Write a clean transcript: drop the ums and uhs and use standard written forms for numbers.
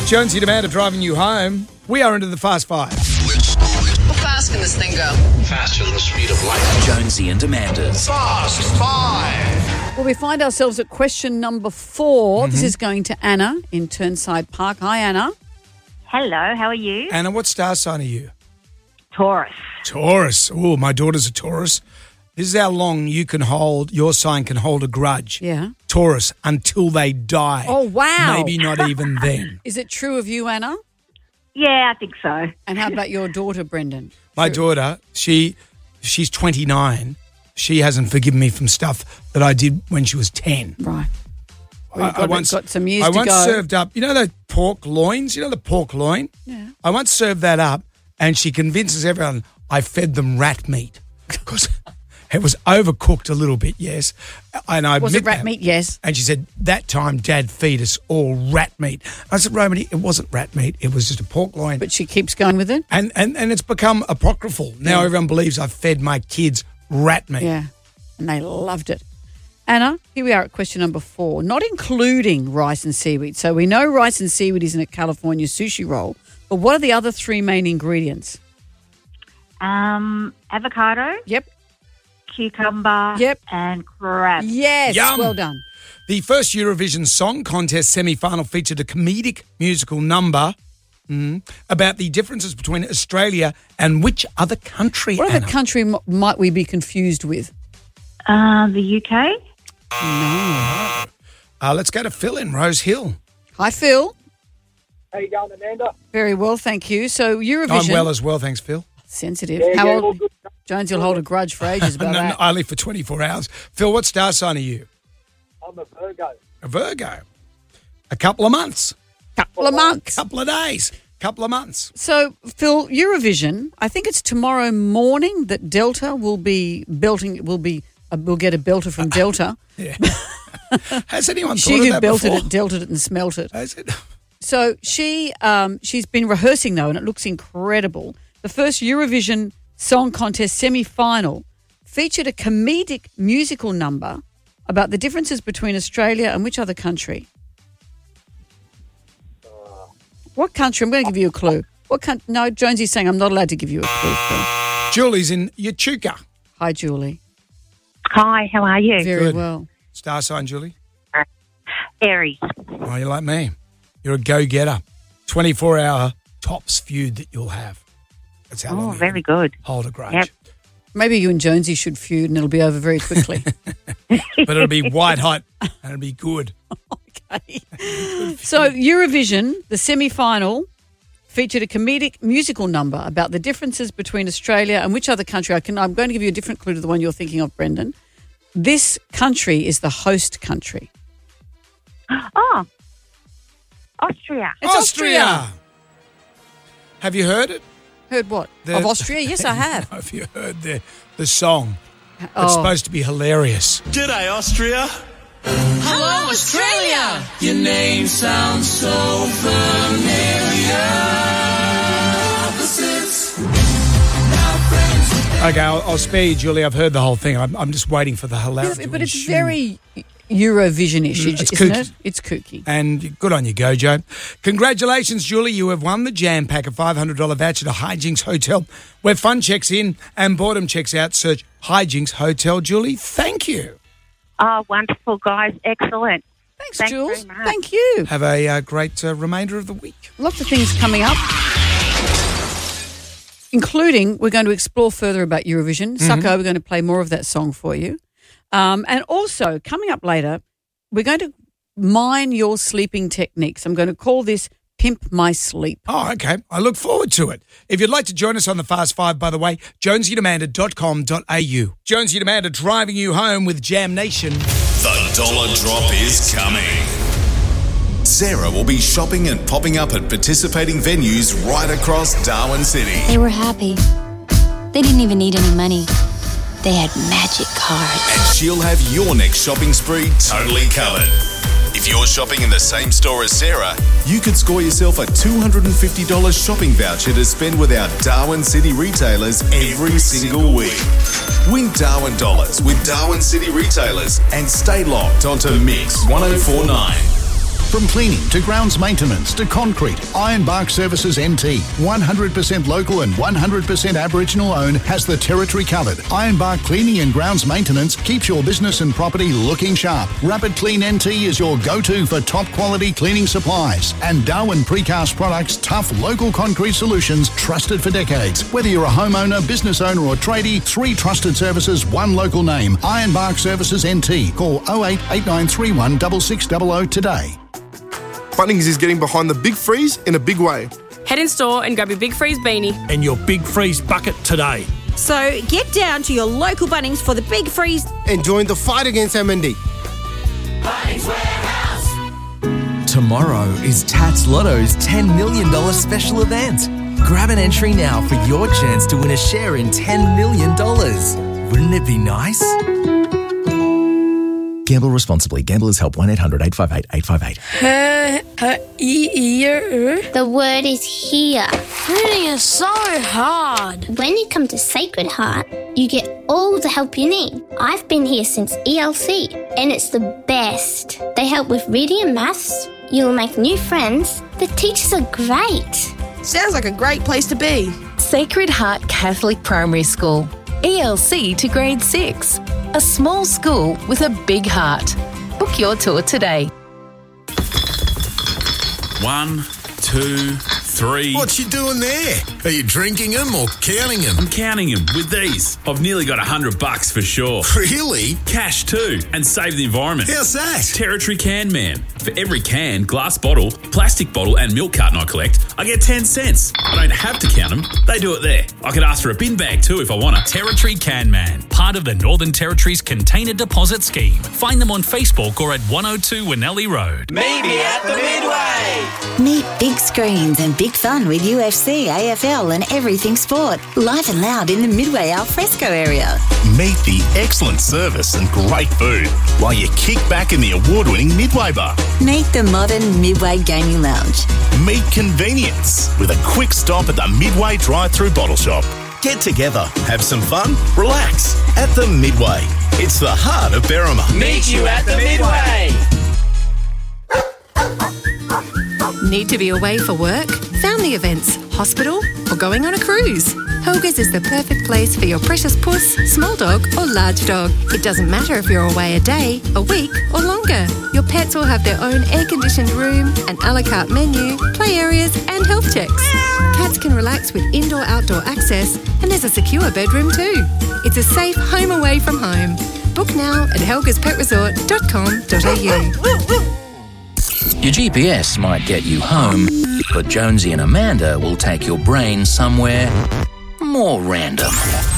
Jonesy and Amanda driving you home. We are into the Fast Five. How fast can this thing go? Faster than the speed of light. Jonesy and Amanda's Fast Five. Well, we find ourselves at question number 4. This is going to Anna in Turnside Park. Hi, Anna. Hello, how are you? Anna, what star sign are you? Taurus. Taurus. Oh, my daughter's a Taurus. This is how long your sign can hold a grudge. Yeah. Taurus, until they die. Oh, wow. Maybe not even then. Is it true of you, Anna? Yeah, I think so. And how about your daughter, Brendan? My daughter, she's 29. She hasn't forgiven me from stuff that I did when she was 10. Right. I We've got some years I to go. once served up, you know the pork loins? You know the pork loin? Yeah. I once served that up and she convinces everyone I fed them rat meat because it was overcooked a little bit, yes. And I Was it admit rat that. meat? Yes. And she said, that time Dad fed us all rat meat. I said, Romany, it wasn't rat meat. It was just a pork loin. But she keeps going with it? And it's become apocryphal. Now everyone believes I've fed my kids rat meat. Yeah. And they loved it. Anna, here we are at question number 4, not including rice and seaweed. So we know rice and seaweed is in a California sushi roll, but what are the other 3 main ingredients? Avocado. Yep. Cucumber. Yep. And crab. Yes. Yum. Well done. The first Eurovision Song Contest semi-final featured a comedic musical number about the differences between Australia and which other country, What Anna? other country might we be confused with? The UK. No. Let's go to Phil in Rose Hill. Hi, Phil. How you going, Amanda? Very well, thank you. So Eurovision. I'm well as well, thanks, Phil. Sensitive. Yeah, How yeah, old? all good. Jonesy will hold a grudge for ages about No, that. only for 24 hours. Phil, what star sign are you? I'm a Virgo. A Virgo. A couple of months. Couple of months. Couple of days. Couple of months. So, Phil, Eurovision, I think it's tomorrow morning that Delta will be belting, we'll get a belter from Delta. Yeah. Has anyone She thought of who that belted before? it, delted it and smelt it. Has it? So she's been rehearsing, though, and it looks incredible. The first Eurovision Song Contest semi-final featured a comedic musical number about the differences between Australia and which other country? What country? I'm going to give you a clue. What country? No, Jonesy's saying I'm not allowed to give you a clue, Phil. Julie's in Yachuka. Hi, Julie. Hi, how are you? Very Good. well. Star sign, Julie. Aries. Oh, you're like me. You're a go-getter. 24-hour tops feud that you'll have. That's how long you Very can good. hold a grudge. Yep. Maybe you and Jonesy should feud and it'll be over very quickly. But it'll be white hot and it'll be good. Okay. So Eurovision, the semi-final, featured a comedic musical number about the differences between Australia and which other country. I'm going to give you a different clue to the one you're thinking of, Brendan. This country is the host country. Oh, Austria. It's Austria. Have you heard it? Heard what? The- Of Austria? Yes, I have. Have you heard the song? It's Oh. supposed to be hilarious. G'day, Austria. Hello, Australia! Your name sounds so Okay, I'll spare you, Julie. I've heard the whole thing. I'm just waiting for the hilarity. But to it's ensue. very Eurovision-ish, It's isn't kooky. it? It's kooky. And good on you, Gojo. Congratulations, Julie. You have won the Jam Pack, a $500 voucher to Hijinks Hotel, where fun checks in and boredom checks out. Search Hijinks Hotel, Julie. Thank you. Oh, wonderful, guys. Excellent. Thanks, Thanks Jules. very much. Thank you. Have a great remainder of the week. Lots of things coming up, including we're going to explore further about Eurovision. Sucko, we're going to play more of that song for you. And also, coming up later, we're going to mine your sleeping techniques. I'm going to call this Pimp My Sleep. Oh, okay. I look forward to it. If you'd like to join us on the Fast Five, by the way, jonesyandamanda.com.au. Jonesy and Amanda driving you home with Jam Nation. The dollar drop is coming. Sarah will be shopping and popping up at participating venues right across Darwin City. They were happy. They didn't even need any money. They had magic cards. And she'll have your next shopping spree totally covered. If you're shopping in the same store as Sarah, you could score yourself a $250 shopping voucher to spend with our Darwin City retailers every single week. Win Darwin dollars with Darwin City retailers and stay locked onto Mix 1049. From cleaning to grounds maintenance to concrete, Ironbark Services NT, 100% local and 100% Aboriginal owned, has the territory covered. Ironbark Cleaning and Grounds Maintenance keeps your business and property looking sharp. Rapid Clean NT is your go-to for top quality cleaning supplies. And Darwin Precast Products, tough local concrete solutions trusted for decades. Whether you're a homeowner, business owner or tradie, 3 trusted services, 1 local name. Ironbark Services NT. Call 08 8931 6600 today. Bunnings is getting behind the Big Freeze in a big way. Head in store and grab your Big Freeze beanie. And your Big Freeze bucket today. So get down to your local Bunnings for the Big Freeze and join the fight against MND. Bunnings Warehouse. Tomorrow is Tats Lotto's $10 million special event. Grab an entry now for your chance to win a share in $10 million. Wouldn't it be nice? Gamble responsibly. Gamblers Help 1-800-858-858. The word is here. Reading is so hard. When you come to Sacred Heart, you get all the help you need. I've been here since ELC, and it's the best. They help with reading and maths. You'll make new friends. The teachers are great. Sounds like a great place to be. Sacred Heart Catholic Primary School. ELC to grade 6. A small school with a big heart. Book your tour today. 1, 2, 3. What you doing there? Are you drinking them or counting them? I'm counting them with these. I've nearly got $100 for sure. Really? Cash too, and save the environment. How's that? Territory Can Man. For every can, glass bottle, plastic bottle and milk carton I collect, I get 10 cents. I don't have to count them. They do it there. I could ask for a bin bag too if I want to. Territory Can Man, part of the Northern Territory's Container Deposit Scheme. Find them on Facebook or at 102 Winnelli Road. Maybe at the Midway. Meet big screens and big fun with UFC, AFL and everything sport. Live and loud in the Midway alfresco area. Meet the excellent service and great food while you kick back in the award-winning Midway Bar. Meet the modern Midway Gaming Lounge. Meet convenience with a quick stop at the Midway drive-through bottle shop. Get together, have some fun, relax at the Midway. It's the heart of Berrima. Meet you at the Midway. Need to be away for work, family events, hospital, or going on a cruise? Helga's is the perfect place for your precious puss, small dog, or large dog. It doesn't matter if you're away a day, a week, or longer. Your pets will have their own air-conditioned room, an a la carte menu, play areas, and health checks. Cats can relax with indoor-outdoor access, and there's a secure bedroom too. It's a safe home away from home. Book now at helgaspetresort.com.au. Your GPS might get you home, but Jonesy and Amanda will take your brain somewhere more random.